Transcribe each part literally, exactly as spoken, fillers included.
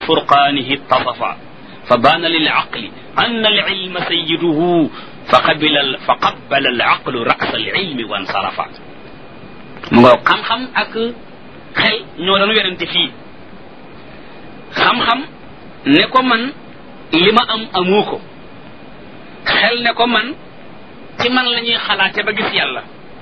furqaanihi ittasafa fa baana lil aqli anna al ilma sayyiduhu fa qabila fa qabbala al aqlu ra'sa al ilmi wa ansarafa mu nga xam-xam ak xel ñoo doon werante fii xam-xam ne ko man li ma am amoo ko xel ne ko man ci man la ñuy xalaate ba gis yàlla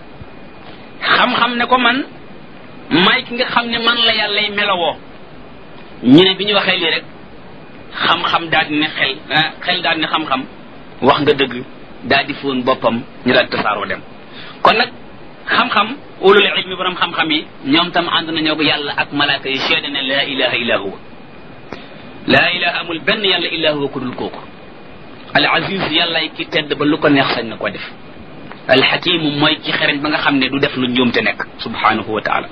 xam-xam ne ko man may ki nga xam ne man la yàllay melowoo ñu ne bi ñu waxee lii rek xam-xam daal di ne xel xel daal di ne xam-xam wax nga dëgg daal di fóon boppam ñu daal di tasaaroo dem kon nag xam-xam ulul ilmi borom xam-xam yi ñoom tam ànd nañoo ko yàlla ak malaaka yi seede ne laa ilaha illa huwa laa ilaha amul benn yàlla illa huwa ku dul kooku al aziz yàllay ki tedd ba lu ko neex sañ na ko def al hakimu mooy ki xereñ ba nga xam ne du def lu njuumte nekk subhanahu wa taala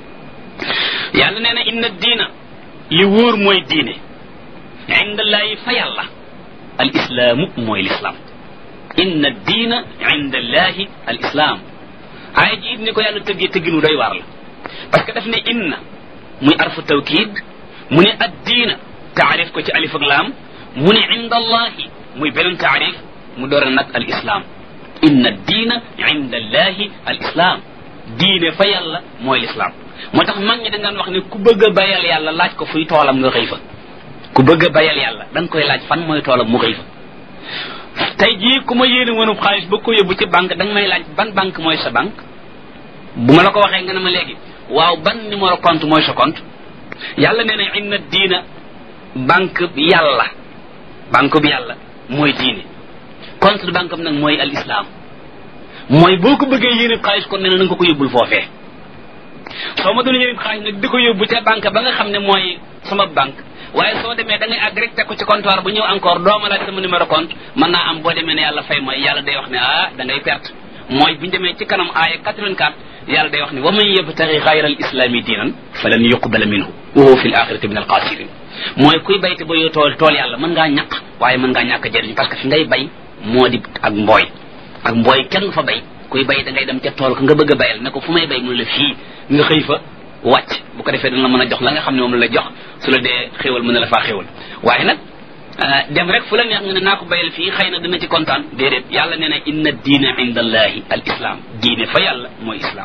yàlla nee na inna diina li wóor mooy diine indallahi fa yàlla al islaamu mooy lislaam inna diina indallahi al islaam aaya ji it ni ko yàlla tëggee tëgginu doy waar la parce que daf ne inna muy arfu tawkid mu ne ad diina taarif ko ci alif ak laam mu ne indallahi muy beneen taarif mu door nag al islaam inna diina indallahi al islaam diine fa yàlla mooy lislaam moo tax mag ñi dañ daan wax ne ku bëgg a bayal yàlla laaj ko fuy toolam nga xëy fa ku bëgg a bayal yàlla da nga koy laaj fan mooy toolam mu xëy fa tey jii ku ma yéene woonub xaalis ba ko yóbbu ci banque da nga may laaj ban banque mooy sa banque bu ma la ko waxee nga ne ma léegi waaw ban numéro compte mooy sa compte yàlla nee na inna diina banque bi yàlla banque bi yàlla mooy diine compte de banque am nag mooy al islam mooy boo ko bëggee yéene xaalis kon nee na nga ko ko yóbbul foofee soo ma doon yéene xaalis nag di ko yóbbu ca banque ba nga xam ne mooy sama banque waaye soo demee da ngay àgg rek teg ko ci comptoir bu ñëw encore doo ma laaj sama numéro compte mën naa am boo demee ne yàlla fay mooy yàlla day wax ne ah da ngay perte mooy bu ñu demee ci kanam aaya quatre-vingt-quatre yàlla day wax ne wa man yabtaghi ghayra al islami diinan falan yuqbala minhu wa huwa fi l axirati min al xaasirin mooy kuy bayte ba yoo tool tool yàlla mën ngaa ñaq waaye mën ngaa ñàkk jëriñ parce que fi ngay bay moo di ak mbooy ak mbooy kenn fa bay kuy bay da ngay dem ca tool ko nga bëgg a bayal ne ko fu may bay mu la fii nga xëy fa wàcc bu ko defee dana la mën a jox la nga xam ne moom la jox su la dee xéwal mën na la faa xéwal waaye nag dem rek fu la neex nga ne naa ko bayal fii xëy na dina ci kontaan déedéet yàlla nee na inna diina inda allahi al islam diine fa yàlla mooy islam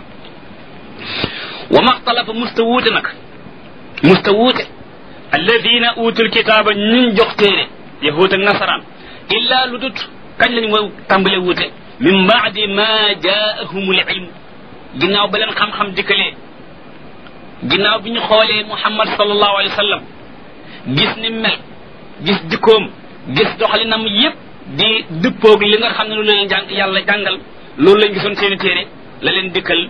wa maxtalafa musta wuute nag musta wuute alladina utul kitaaba ñun jox téere yahuud ak nasaraan illa lu dut kañ lañ mooy tàmbale wuute min baadi ma jaahumul ilm ginnaaw ba leen xam-xam dikkalee ginnaaw bi ñu xoolee muhammad sallallahu alayhi wa sallam gis ni mel gis jikkoom gis doxalinam yépp di dëppoog li nga xam ne loolu leen jàng yàlla jàngal loolu lañ gisoon seeni téere la leen dikkal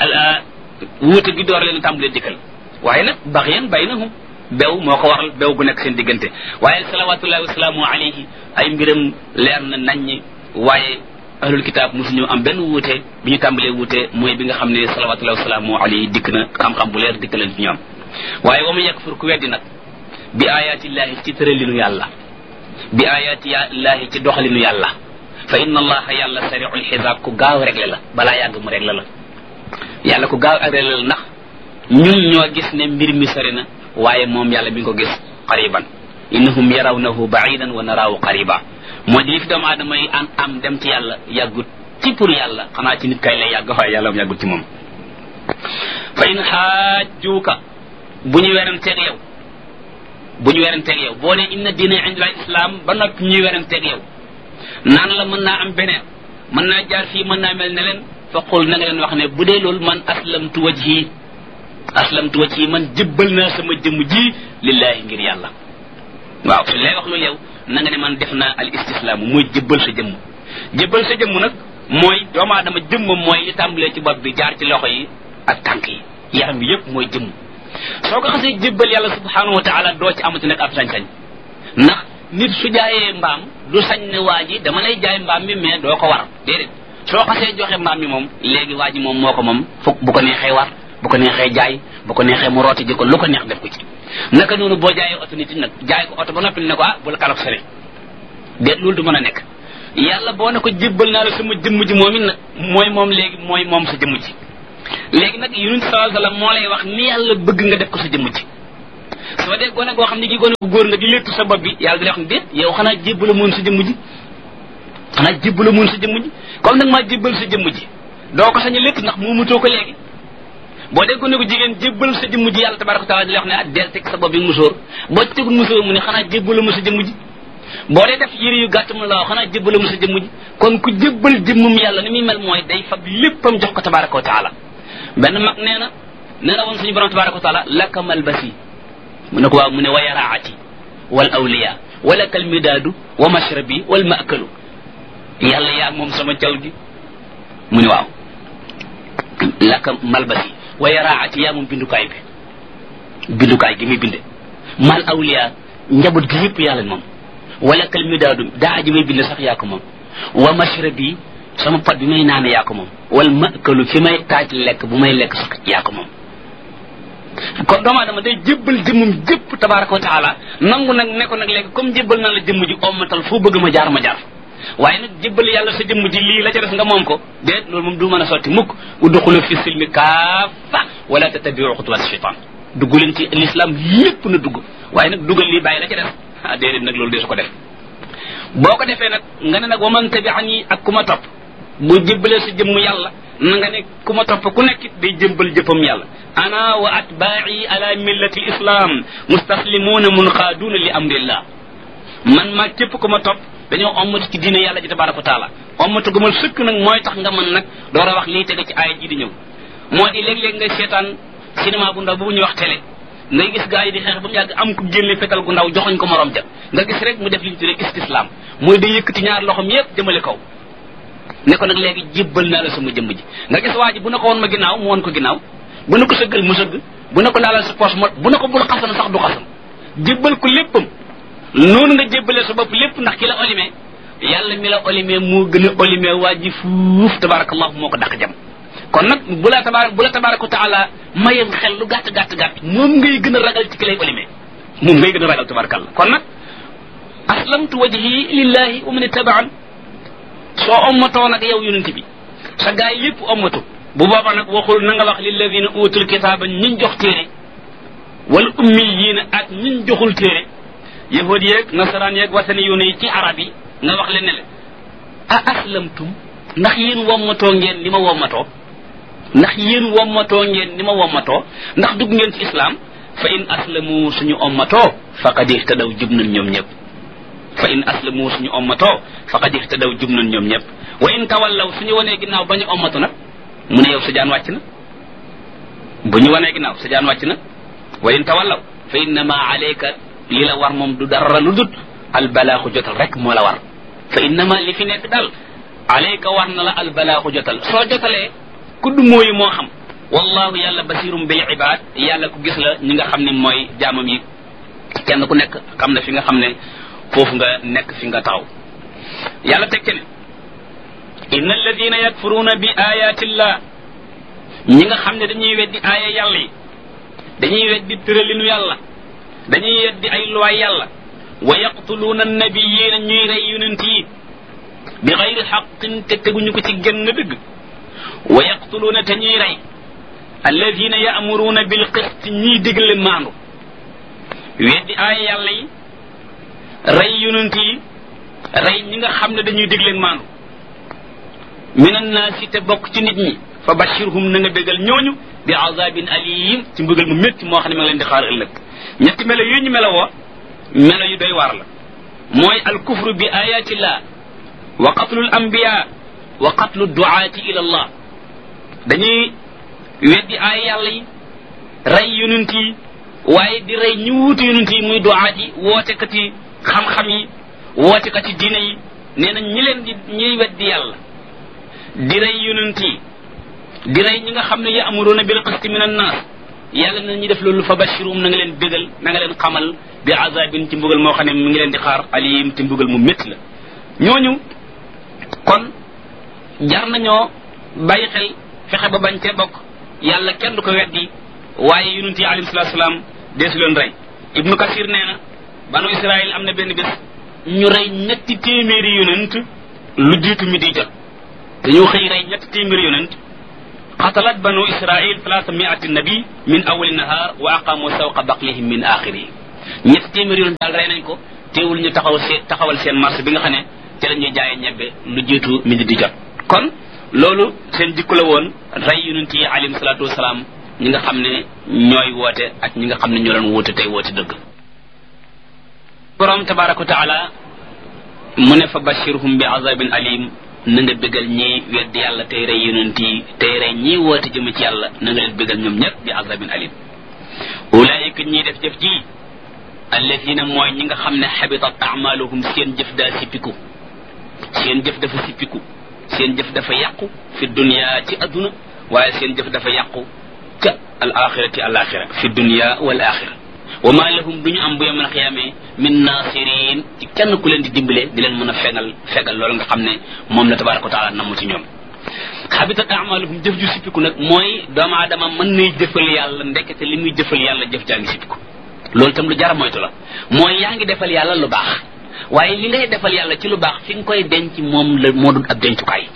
wuute gi door leen tàmbalee dikkal waaye nag baxyan baynahum bew moo ko waral bew gu nekk seen diggante waaye salawatullahi wasalaamu alayhi ay mbiram leer na naññi waaye ahlul kitaab mosuñu am benn wuute bi ñu tàmbalee wuute mooy bi nga xam ne salawatullahi wasalaamu alayhi dikk na xam-xam bu leer dikk leen ci ñoom waaye wa man yakfur ku weddi nag bi ayatillahi ci tëralinu yàlla bi ayatillahi ci doxalinu yàlla fa inna allaha yàlla sari'ul xisaab ku gaaw réglé la balaa yàgg mu réglé la yàlla ku gaaw réglé la ndax ñun ñoo gis ne mbir mi sori na waaye moom yàlla mi ngi ko gis qariban innahum yarawnahu ba'idan wa naraahu qariba moo di li fi doomu aadama yi am am dem ci yàlla yàggut ci pour yàlla xanaa ci nit kay lay yàgg waaye yàlla mu yàggut ci moom fa in xaajjuuka bu ñu weranteeg yow bu ñu weranteeg yow boo ne inna diina indal islam ba noppi ñuy weranteeg yow naan la mën naa am beneen mën naa jaar fii mën naa mel ne leen fa qul na nga leen wax ne bu dee loolu man aslamtu wajhi aslamtu wajhi man jëbbal naa sama jëmm ji lillahi ngir yàlla waaw su lay wax loolu yow na nga ne man def naa al istislaamu mooy jëbbal sa jëmm jëbbal sa jëmm nag mooy doomu aadama jëmmam mooy li tàmbalee ci bopp bi jaar ci loxo yi ak tànk yi yaram bi yépp mooy jëmm soo ko xasee jëbbal yàlla subhanahu wa taala doo ci amati nag ab sañ-sañ ndax nit su jaayee mbaam du sañ ne waa ji dama lay jaay mbaam mi mais doo ko war déedéet soo xasee joxe mbaam mi moom léegi waa ji moom moo ko moom fukk bu ko neexee war bu ko neexee jaay bu ko neexee mu rooti ji ko lu ko neex def ko ci naka noonu boo jaayee oto nit nag jaay ko oto ba noppi ne ko ah bu la kalaf sare déet loolu du mën a nekk yàlla boo ne ko jébbal naa la sama jëmm ji moom it nag mooy moom léegi mooy moom sa jëmm ji léegi nag yonent sallallahu alayhi wasallam moo lay wax ni yàlla bëgg nga def ko sa jëmm ji soo dee gone goo xam ne gi gone gu góor nga di léttu sa bopp bi yàlla di la wax ne déet yow xanaa jébbala moon sa jëmm ji xanaa jébbala moon sa jëmm ji comme nag maa jébbal sa jëmm ji doo ko sañ a létt ndax muumutoo ko léegi boo dee gone gu jigéen jébbal sa jëmm ji yàlla tabaraka taala di la wax ne ah del teg sa bopp bi musóor boo tegul musóor mu ne xanaa jébbala ma sa jëmm ji boo dee def yëre yu gàtt mu la wax xanaa jébbala ma sa jëmm ji kon ku jébbal jëmmum yàlla ni muy mel mooy day fab léppam jox ko tabaraka wa taala benn mag nee na nee na woon suñu borom tabaraka wa taala laka malbasi mu ne ko waaw mu ne wa yaraati wal awliya wa laka almidaadu wa mashrabi wal maakalu yàlla yaa moom sama caw gi mu ne waaw laka malbasi wa yaraati yaa moom bindukaay bi bindukaay gi muy binde mal awliya njaboot gi yëpp yàlla moom wala kal midaadu daa ji may binde sax yaa ko moom wa mashrabi sama pot bi may naane yaa ko moom wal maakalu fi may taaj lekk bu may lekk sax yaa ko moom kon doomu aadama day jébbal jëmmum jëpp tabaraka wa taala nangu nag ne ko nag léegi comme jébbal naa la jëmm ji ommatal foo bëgg ma jaar ma jaar waaye nag jébbal yàlla sa jëmm ji lii la ca des nga moom ko déet loolu moom du mën a sotti mukk udxulu fi silmi kaafa wala tatabiu xutuwaat shaytan dugg leen ci l'islam lépp na dugg waaye nag dugal lii bàyyi la ca des ah déedéet nag loolu dee su ko def boo ko defee nag nga ne nag wa man tabi'ani ak ku ma topp bu jébbalee sa jëmm yàlla na nga ne ku ma topp ku nekk day jëmbal jëppam yàlla ana wa atbaa'i ala millati islam mustaslimuuna munqaaduuna li amrillah man maa képp ku ma topp dañoo ommatu ci diine yàlla ji tabaraka wa taala ommatu gumal sëkk nag mooy tax nga mën nag door a wax lii tege ci aaya ji di ñëw moo di léeg-léeg ngay seetaan cinéma bu ndaw bu ñuy wax télé ngay gis gaa yi di xeex ba mu yàgg am ku génne fetal gu ndaw joxoñ ko morom ja nga gis rek mu def li ñu tuddee istislam mooy day yëkkati ñaar loxom yépp jëmale kaw ne ko nag léegi jébbal naa la sama jëmm ji nga gis waa ji bu ne ko woon ma ginnaaw mu woon ko ginnaaw bu ne ko sëggal mu sëgg bu ne ko laalal sa poche mo bu ne ko bul xasan sax du xasan jébbal ko léppam noonu nga jébbalee sa bopp lépp ndax ki la olimee yàlla mi la olimee moo gën a olimee waa ji fuuf tabarakallahu moo ko dàq jam kon nag bu la tabarak bu la tabaraka wa taala mayem xel lu gàtt gàtt gàtt moom ngay gën a ragal ci ki lay olimee moom ngay gën a ragal tabarakallah kon nag aslamtu wajhi lillahi wa man ittaba'an soo ommatoo nag yow yonent bi sa gaay yépp ommatu bu booba nag waxul na nga wax lilladina utul kitaaba ñiñ jox téere wal ummiyiina ak ñiñ joxul téere yahud yeeg nasaraan yeeg wasani yoone yi ci arab yi nga wax leen ne le a aslamtum ndax yéen wommatoo ngeen ni ma wommatoo ndax yéen wommatoo ngeen ni ma wommatoo ndax dugg ngeen ci islam fa in aslamu suñu ommatoo faqad ihtadaw jub nañ ñoom ñëpp fa in aslamu suñu ommatoo faqad ihtadaw jub nañ ñoom ñëpp wa in tawallaw suñu wanee ginnaaw bañu ommatu nag mu ne yow sa jaan wàcc na bu ñu wanee ginnaaw sa jaan wàcc na wa in tawallaw fa innama alayka li la war moom du dara lu dut albalaaxu jotal rek moo la war fa innama li fi nekk daal alayka war na la albalaaxu jotal soo jotalee kudd mooyu moo xam wallahu yàlla basirum bil ibad yàlla ku gis la ñi nga xam ne mooy jaamam yi kenn ku nekk xam na fi nga xam ne foofu nga nekk fi nga taxaw yàlla tekke ne inna alladina yakfuruna bi ayatillah ñi nga xam ne dañuy weddi aaya yàlla yi dañuy weddi tëralinu yàlla dañuy weddi ay luwaay yàlla wa yaqtuluuna annabiyina ñuy rey yonent yi bi xayri xaqin te teguñu ko ci genn dëgg wa yaqtuluuna te ñuy rey alladina yaamuruuna bil qist ñiy digle maandu weddi aaya yàlla yi rey yonent yi rey ñi nga xam ne dañuy digle maandu min annaasi te bokk ci nit ñi fa bashirhum na nga bégal ñooñu bi azabin alim ci mbugal mu métti moo xam ne ma ngi leen di xaar ëllëg ñetti melo yooyu ñu melo woo melo yu doy waar la mooy al kufru bi ayatillah wa qatlu al anbiya wa qatlu duaati ila allah dañuy weddi aaya yàlla yi rey yonent yi waaye di rey ñu wuutu yonent yi muy duaat yi wootekat yi xam-xam yi wootekat yi diine yi nee na ñi leen di ñuy weddi yàlla di rey yonent yi di rey ñi nga xam ne ya'muruna bil qisti min an-nas yàlla na ñu def loolu fa bashirum na nga leen bégal na nga leen xamal bi azabin ci mbugal moo xam ne mi ngi leen di xaar alim te mbugal mu métti la ñooñu kon jar nañoo bàyyi xel fexe ba bañ cee bokk yàlla kenn du ko weddi waaye yonent yi alayhi salaatu salaam deesu leen rey ibnu kasir nee na banu israil am na benn bés ñu rey ñetti téeméeri yonent lu jiitu mi di jot dañoo xëy rey ñetti téeméeri yonent qatalat banu israil talaata miati nabi min awali nahar wa aqamu sawqa baqlihim min axiri ñetti téeméer yoon daal rey nañ ko teewul ñu taxaw see taxawal seen marché bi nga xam ne ci la ñuy jaayee ñebbe lu jiitu midi di jot kon loolu seen jikko la woon rey yonent yi alayhim salaatu wasalaam ñi nga xam ne ñooy woote ak ñi nga xam ne ñoo doon woote tey woote dëgg borom tabaraka wa taala mu ne fa bashirhum bi azabin alim na nga bégal ñi weddi yàlla tey rey yonent yi tey rey ñi woote jëm ci yàlla na nga leen bégal ñoom ñëpp bi azabin alim ulaayika ñiy def jëf ji alladina mooy ñi nga xam ne xabitat amaluhum seen jëf daa sippiku seen jëf dafa sippiku seen jëf dafa yàqu fi dunya ci adduna waaye seen jëf dafa yàqu ca al axirati al axira fi dunya wal axira wa ma lahum duñu am bu yawmal xiyaame min nasirin ci kenn ku leen di dimbale di leen mën a fegal fegal loolu nga xam ne moom la tabaraka wa taala namm ci ñoom xabitat amaluhum jëf ju sippiku nag mooy doomu aadama mën nay jëfal yàlla ndekete li muy jëfal yàlla jëf jaa ngi sippiku loolu tam lu jar moytu la mooy yaa ngi defal yàlla lu baax waaye li ngay defal yàlla ci lu baax fi nga koy denc moom la moo dul ab dencukaay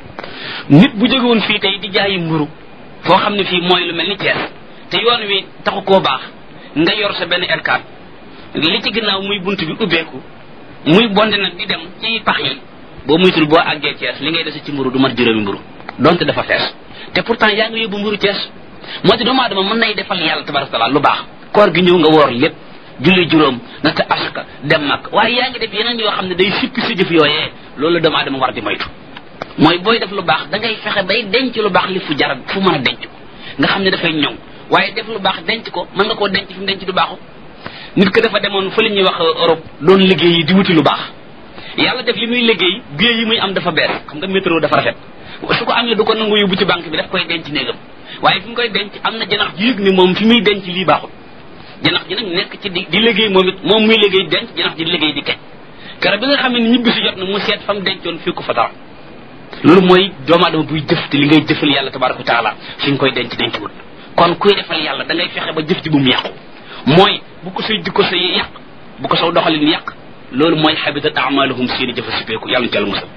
nit bu jógewoon fii tey di jaayi mburu foo xam ne fii mooy lu mel ni Thiès te yoon wi taxu koo baax nga yor sa benn R quatre li ci ginnaaw muy bunt bi ubbeeku muy bonde nag di dem ci pax yi boo muytul boo àggee Thiès li ngay dese ci mburu du mat juróomi mburu donte dafa fees te pourtant yaa ngi yóbbu mburu Thiès moo ci doomu aadama mën nay defal yàlla tabaraka taala lu baax koor gi ñëw nga woor lépp julli juróom naka asaka dem mag waaye yaa ngi def yeneen yoo xam ne day sippi sa jëf yooyee loolu la doomu aadama war di moytu mooy booy def lu baax da ngay fexe bay denc lu baax li fu jar fu mën a denc ko nga xam ne dafay ñëw waaye def lu baax denc ko mën nga koo denc fi mu denc du baaxu nit ko dafa demoon fa li ñuy wax Europe doon liggéey yi di wuti lu baax yàlla def li muy liggéey billet yi muy am dafa bees xam nga métro dafa rafet su ko amee du ko nangu yóbbu ci banque bi daf koy denc néegam waaye fi mu koy denc am na janax ji yëg ni moom fi muy denc lii baaxul janax ji nag nekk ci di di liggéey moom it moom muy liggéey denc janax ji di liggéey di kecc kara bi nga xam ne ñibbi si jot na mu seet fa mu dencoon fii ko fa dara loolu mooy doomu aadama buy jëf te li ngay jëfal yàlla tabaraka wa taala fi nga koy denc denc wut kon kuy defal yàlla da ngay fexe ba jëf ji bu mu yàqu mooy bu ko say jikko say yàq bu ko saw doxalin yàq loolu mooy habitat amaluhum seeni jëfa sipeeku yàlla ñu ci musal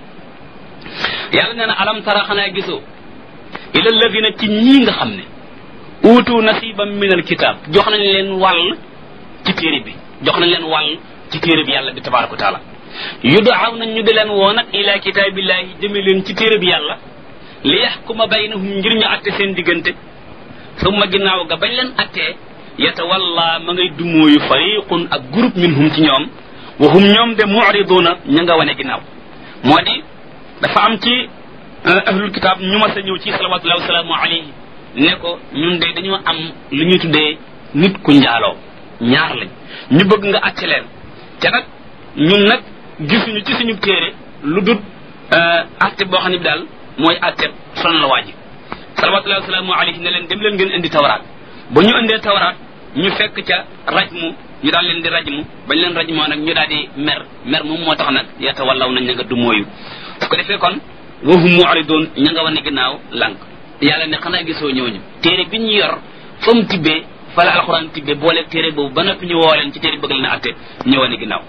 yàlla nee na alam tara xanaa gisoo ila alladina ci ñii nga xam ne uutu nasiban min alkitab jox nañ leen wàll ci téere bi jox nañ leen wàll ci téere bi yàlla bi tabaraka wa taala yudaaw nañ ñu di leen woo nag ila kitaabillahi jëme leen ci téere bi yàlla li yaxkuma baynahum ngir ñu atte seen diggante summa ginnaaw ga bañ leen attee yatawalla ma ngay dumóoyu fariqun ak groupe minhum ci ñoom wa hum ñoom de mu'riduna ña nga wane ginnaaw moo di dafa am ci ahlul kitab ñu ma sa ñëw ci salawatullahi wa salaamu alayhi ne ko ñun de dañoo am lu ñuy tuddee nit ku njaaloo ñaar lañ ñu bëgg nga acce leen te nag ñun nag gisuñu ci suñu téere lu dul atte boo xam ne bi daal mooy atte sonal waa ji salawatullahi wa salaamu alayhi ne leen dem leen ngeen indi tawraat ba ñu indee tawraat ñu fekk ca rajmu ñu daal leen di rajmu bañ leen rajmoo nag ñu daal di mer mer moom moo tax nag yata wallaw nañ ña nga du mooyu su ko defee kon wahum mu'ridun ña nga wane ginnaaw lànk yàlla ne xanaa gisoo ñooñu téere bi ñu yor fa mu tibbee fa la alxuraan tibbee booleeg téere boobu ba noppi ñu woo leen ci téere bëgg leen a atte ñu wane ginnaaw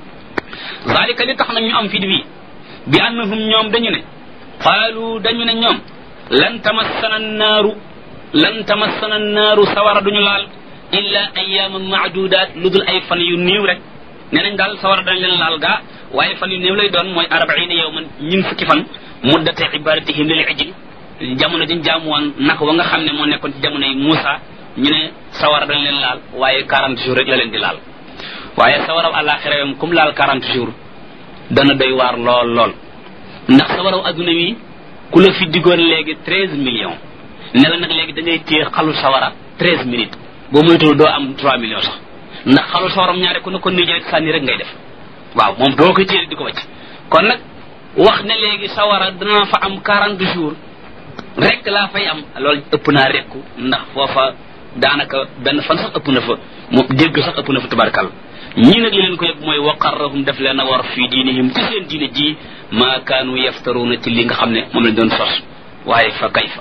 zalika li tax nag ñu am fit wi bi annahum ñoom dañu ne qaalu dañu ne ñoom lan tamassana naaru lan tamassana naaru sawara duñu laal illa ayyaman maadudat lu dul ay fan yu néew rek nee nañ daal sawara dañ leen laal gaa waaye fan yu néew lay doon mooy arbaina yawman ñin fukki fan muddate ibadatihim lil ijl jamono dañ jaamu woon naka wa nga xam ne moo nekkoon ci jamono yi Muusa ñu ne sawara dañ leen laal waaye quarante jours rek la leen di laal waaye sawaraw àllaaxira yam comme laal quarante jours dana doy waar lool lool ndax sawaraw adduna wi ku la fi diggoon léegi treize millions ne la nag léegi da ngay téye xalu sawara treize minutes boo moytuwul doo am trois millions sax ndax xalu sawaram ñaare ku ne ko nii rek sànni rek ngay def waaw moom doo koy téye di ko wacc kon nag wax ne léegi sawara dana fa am quarante jours rek laa fay am loolu ëpp naa rekku ndax foofa daanaka benn fan sax ëpp na fa moom dégg sax ëpp na fa tabarkal ñii nag li leen ko yëpp mooy waqarrahum def leen a war fii diinihim ci seen diine ji maa kaanu yaftaruuna ci li nga xam ne moom lañ doon sos waaye fa kayfa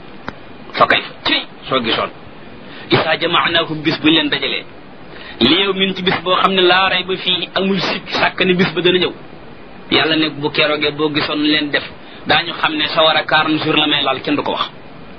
fa kayfa ci soo gisoon isaa jamaanaahum bis buñ leen dajalee li yow min ci bis boo xam ne laa rey ba fii amul sikk sàkk ne bis ba dana ñëw yàlla ne bu keroogee boo gisoon leen def daañu xam ne sawara quarante jours la may laal kenn du ko wax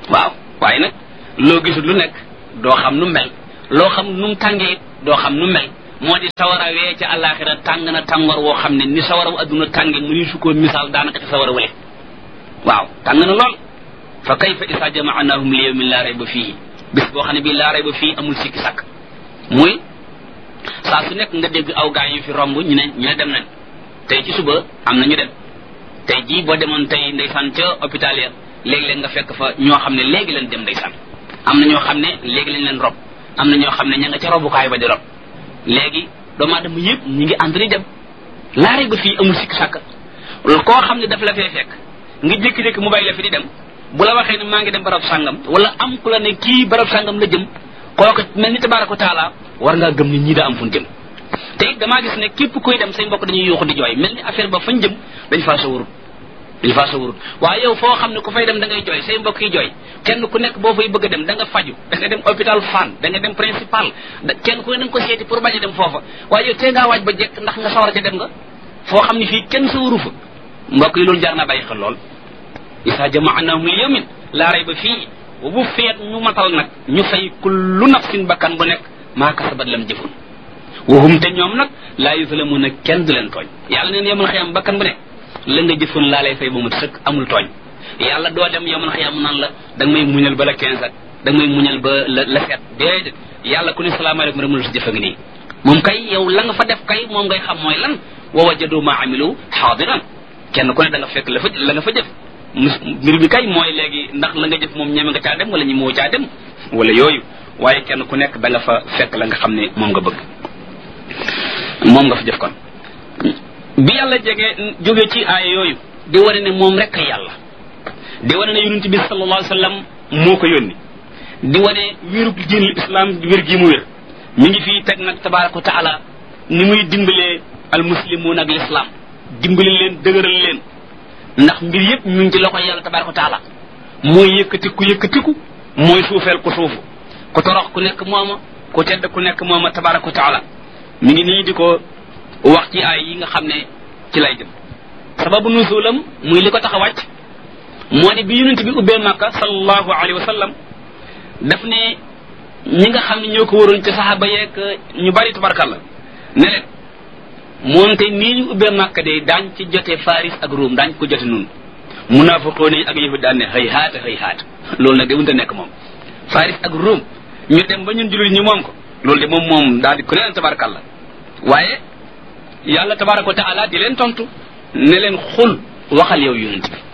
waaw waaye nag loo gisul lu nekk doo xam nu mel loo xam nu mu tàngee doo xam nu mel moo di sawara wee ca àllaaxira tàng na tàngoor woo xam ne ni sawara wu adduna tànge mu ni su ko misaal daanaka ci sawara wale waaw tàng na lool fa kayfa isa jamaanahum li yawmin laa rayba fiihi bis boo xam ne bii laa rayba fii amul sikki sàkk muy saa su nekk nga dégg aw gaa yu fi romb ñu ne ñu ne dem nañ tey ci suba am na ñu dem tey jii boo demoon tey ndeysaan ca hôpital ya léegi-léeg nga fekk fa ñoo xam ne léegi leen dem ndeysaan am na ñoo xam ne léegi lañ leen rob am na ñoo xam ne ña nga ca robukaay ba di rob léegi doomu aadama yëpp ñi ngi ànd di dem laare ba fii amul sikk sàkk koo xam ne daf la fee fekk nga jékki-jékki mu bàyyi la fi di dem bu la waxee ne maa ngi dem barab sàngam wala am ku la ne kii barab sàngam la jëm kooku mel ni tabaaraka taala war ngaa gëm ni ñii daa am fu ñu jëm te it damaa gis ne képp koy dem say mbokk dañuy yuuxu di jooy mel ni affaire ba fañ jëm dañ faa sawarut dañ faa sawarut waaye yow foo xam ne ku fay dem da ngay jooy say mbokk yi jooy kenn ku nekk boo fay bëgg a dem da nga faju da nga dem hôpital Fann da nga dem principal kenn ku ne da nga ko seeti pour bañ a dem foofa waaye yow tee ngaa waaj ba jekk ndax nga sawar ca dem nga foo xam ne fii kenn sawaru fa mbokk yi loolu jar naa bàyyi xel lool isa jamaanahum li yawmin laa rayba fii wa bu feet ñu matal nag ñu fay kullu nafsin bakkan bu nekk maa kasabat lam jëfun wahum te ñoom nag laa yuzlamuna kenn du leen tooñ yàlla neen yomul xiyam bakkan bu ne la nga jëfoon laa lay fay ba mu sëkk amul tooñ yàlla doo dem yomul xiyam naan la da nga may muñal ba la quinze ak da nga may muñal ba la la sept déedéet yàlla ku ne salaamaaleykum rek mu la si jëfa ngi nii moom kay yow la nga fa def kay moom ngay xam mooy lan wa wajadu ma amilu xaadiran kenn ku ne da nga fekk la fa la nga fa jëf mbir mi kay mooy léegi ndax la nga jëf moom ñeme nga caa dem wala ñi moo caa dem wala yooyu waaye kenn ku nekk da nga fa fekk la nga xam ne moom nga bëgg moom nga fa jëf kon bi yàlla jege jóge ci aaya yooyu di wane ne moom rek a yàlla di wane ne yonent bi sallallahu alayhi wa sallam moo ko yónni di wane wérug diinul islam wér gi mu wér mi ngi fii teg nag tabaraka wa taala ni muy dimbalee al muslimuun ak l'islam dimbali leen dëgëral leen ndax mbir yëpp ñu ngi ci loxo yàlla tabaraka wa taala mooy yëkkatiku yëkkatiku mooy suufeel ku suufu ku torox ku nekk mooma ku tedd ku nekk mooma tabaraka wa taala mi ngi nii di ko wax ci ay yi nga xam ne ci lay jëm sababu nuzulam muy li ko tax a wàcc moo di bi yonent bi ubbee Makka sallallahu alayhi wa sallam daf ne ñi nga xam ne ñoo ko waroon ci saxaaba yeeg ñu bari tabarkalla ne leen moonte nii ñu ubbee Makka de daañ ci jote Faris ak Ruum daañ ko jote nun munaafiqoon yi ak yëfu daan ne xëy haata xëy haata loolu nag de mënta nekk moom Faris ak Ruum ñu dem ba ñun jullit ñu moom ko loolu de moom moom daal di ko leen tabarkalla waaye yàlla tabaraka wa taala di leen tontu ne leen xul waxal yow yonent bi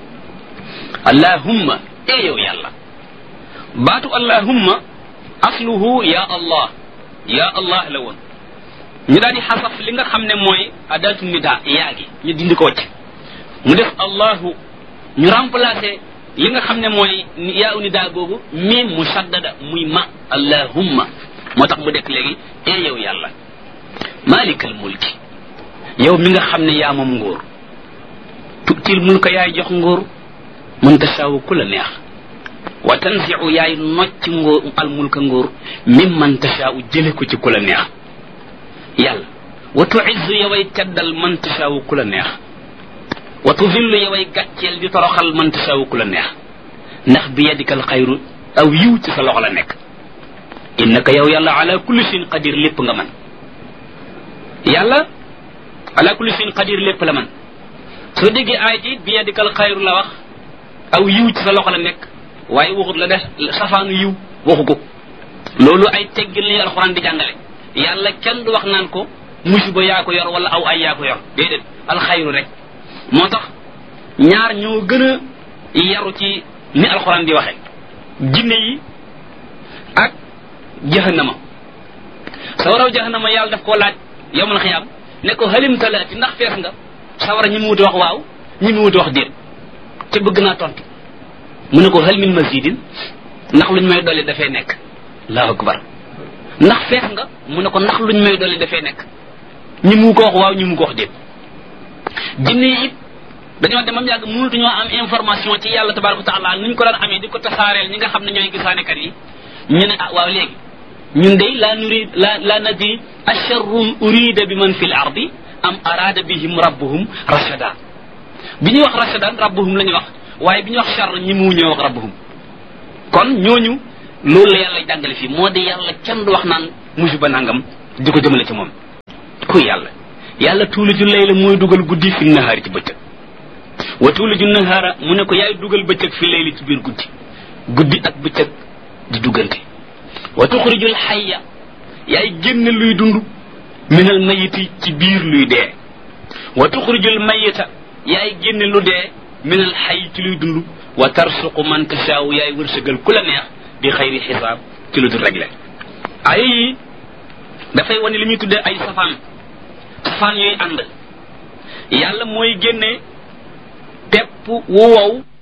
allahumma e yow yàlla baatu allahumma asluhu ya allah ya allah la woon ñu daal di xasaf li nga xam ne mooy adatu nida yaa gi ñu dindi ko wacc mu def allahu ñu remplacer li nga xam ne mooy yaa u nida googu miim musaddada muy ma allahumma moo tax mu dekk léegi e yow yàlla malikal mulki yow mi nga xam ne yaa moom nguur tutil mulka yaay jox nguur man tasaawu ku la neex wa tanziu yaay nocc nguur al mulka nguur mim man tasaawu jële ko ci ku la neex yàlla wa tuizzu yoway teddal man tasaawu ku la neex wa tuzillu yoway gàcceel di toroxal man tasaawu ku la neex ndax bi yadikal xayru aw yiw ci sa loxo la nekk innaka yow yàlla ala kulli shay'in qadir lépp nga man yàlla ala kulli shay'in qadir lépp la man soo déggee aay ji bi yadikal xayru la wax aw yiw ci sa loxo la nekk waaye waxut la def safaanu yiw waxu ko loolu ay teggil li alxuraan di jàngale yàlla kenn du wax naan ko musiba yaa ko yor wala aw ay yaa ko yor déedéet alxayru rek moo tax ñaar ñoo gën a yaru ci ni alxuraan di waxe jinne yi ak jahannama sawaraw jahannama yàlla daf koo laaj yawmal xiyaam ne ko halim talaati ndax fees nga sawara ñi mu wuti wax waaw ñi mu wuti wax déet te bëgg naa tontu mu ne ko hal min mazidin ndax luñ may dolli dafay nekk allahu akbar ndax fees nga mu ne ko ndax luñ may dolli dafay nekk ñi mu ko wax waaw ñi mu ko wax déet jinne yi it dañoo demam yàgg mënatuñoo am information ci yàlla tabaraka wa taala nuñ ko daan amee di ko tasaareel ñi nga xam ne ñooy gisaanekat yi ñu ne ah waaw léegi ñun de la nurid la la nadri asharrun urida bi man fi l ardi am arada bihim rabbuhum rashada bi ñuy wax rashadan rabbuhum la ñuy wax waaye bi ñuy wax charr ñi mu ñëw wax rabbuhum kon ñooñu loolu la yàlla jàngale fii moo di yàlla kenn du wax naan musiba nangam di ko jëmale ci moom kuy yàlla yàlla tuuliju layla mooy dugal guddi fi nahaari ci bëccëg wa tuuliju nahaara mu ne ko yaay dugal bëccëg fi layli ci biir guddi guddi ak bëccëg di duggante wa tuxrijul xayya yaay génn luy dund minal mayiti ci biir luy dee wa tuxrijul mayita yaay génn lu dee minal xay ci luy dund wa tarsuqu man tasaaw yaay wërsëgal ku la neex di xayri xisaab ci lu dul réglé ay yi dafay wane li ñuy tuddee ay safaan safaan yooyu ànd yàlla mooy génne pepp wu wow